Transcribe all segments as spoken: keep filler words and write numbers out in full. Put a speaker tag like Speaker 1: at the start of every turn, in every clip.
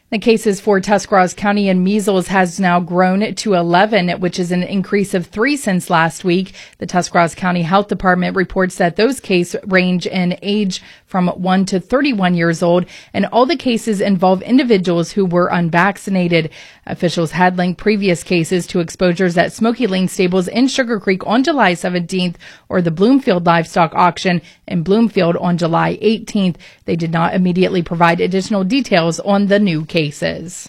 Speaker 1: The cases for Tuscarawas County and measles has now grown to eleven, which is an increase of three since last week. The Tuscarawas County Health Department reports that those cases range in age from one to thirty-one years old, and all the cases involve individuals who were unvaccinated. Officials had linked previous cases to exposures at Smoky Lane Stables in Sugar Creek on July seventeenth or the Bloomfield Livestock Auction in Bloomfield on July eighteenth. They did not immediately provide additional details on the new cases. Cases.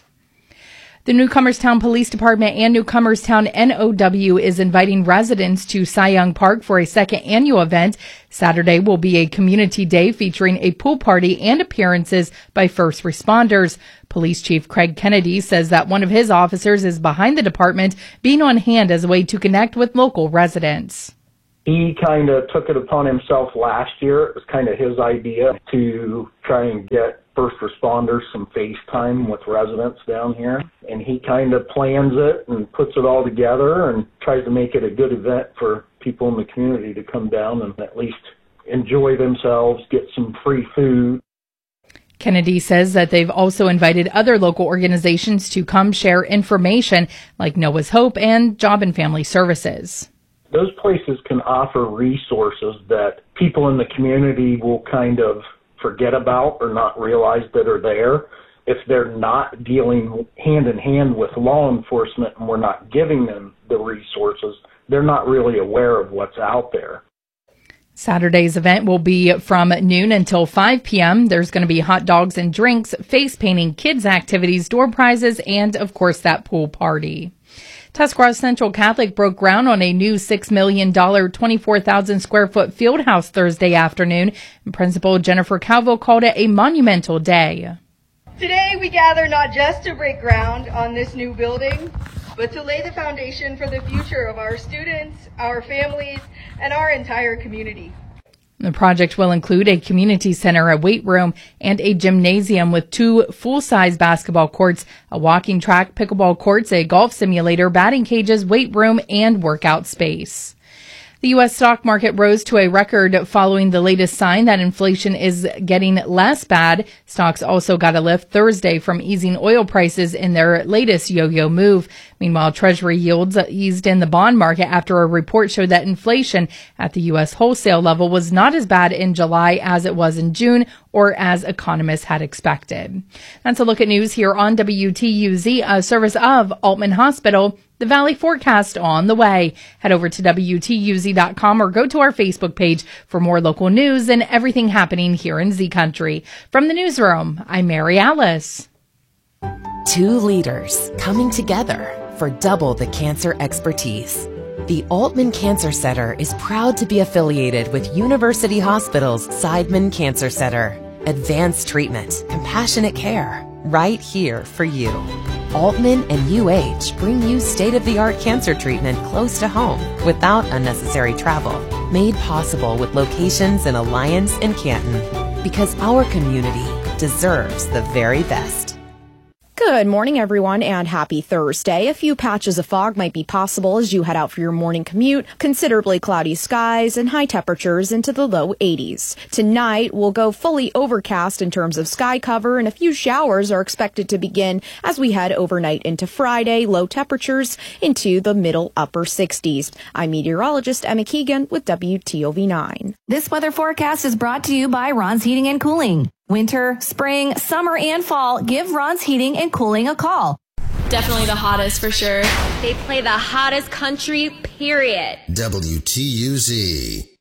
Speaker 1: The Newcomerstown Police Department and Newcomerstown N O W is inviting residents to Cy Young Park for a second annual event. Saturday will be a community day featuring a pool party and appearances by first responders. Police Chief Craig Kennedy says that one of his officers is behind the department, being on hand as a way to connect with local residents.
Speaker 2: He kind of took it upon himself last year. It was kind of his idea to try and get first responders some face time with residents down here. And he kind of plans it and puts it all together and tries to make it a good event for people in the community to come down and at least enjoy themselves, get some free food.
Speaker 1: Kennedy says that they've also invited other local organizations to come share information like Noah's Hope and Job and Family Services.
Speaker 2: Those places can offer resources that people in the community will kind of forget about or not realize that are there. If they're not dealing hand in hand with law enforcement and we're not giving them the resources, they're not really aware of what's out there.
Speaker 1: Saturday's event will be from noon until five p.m. There's going to be hot dogs and drinks, face painting, kids activities, door prizes, and of course that pool party. Tuscarawas Central Catholic broke ground on a new six million dollars, twenty-four thousand square foot field house Thursday afternoon, and Principal Jennifer Calvo called it a monumental day.
Speaker 3: Today we gather not just to break ground on this new building, but to lay the foundation for the future of our students, our families, and our entire community.
Speaker 1: The project will include a community center, a weight room, and a gymnasium with two full-size basketball courts, a walking track, pickleball courts, a golf simulator, batting cages, weight room, and workout space. The U S stock market rose to a record following the latest sign that inflation is getting less bad. Stocks also got a lift Thursday from easing oil prices in their latest yo-yo move. Meanwhile, Treasury yields eased in the bond market after a report showed that inflation at the U S wholesale level was not as bad in July as it was in June, or as economists had expected. That's a look at news here on W T U Z, a service of Altman Hospital. The Valley forecast on the way. Head over to W T U Z dot com or go to our Facebook page for more local news and everything happening here in Z Country. From the newsroom, I'm Mary Alice.
Speaker 4: Two leaders coming together for double the cancer expertise. The Altman Cancer Center is proud to be affiliated with University Hospital's Seidman Cancer Center. Advanced treatment, compassionate care, right here for you. Altman and U H bring you state-of-the-art cancer treatment close to home without unnecessary travel. Made possible with locations in Alliance and Canton. Because our community deserves the very best.
Speaker 5: Good morning, everyone, and happy Thursday. A few patches of fog might be possible as you head out for your morning commute. Considerably cloudy skies and high temperatures into the low eighties. Tonight, we'll go fully overcast in terms of sky cover, and a few showers are expected to begin as we head overnight into Friday. Low temperatures into the middle upper sixties. I'm meteorologist Emma Keegan with W T O V nine.
Speaker 6: This weather forecast is brought to you by Ron's Heating and Cooling. Winter, spring, summer, and fall, give Ron's Heating and Cooling a call.
Speaker 7: Definitely the hottest for sure. They play the hottest country, period.
Speaker 8: W T U Z.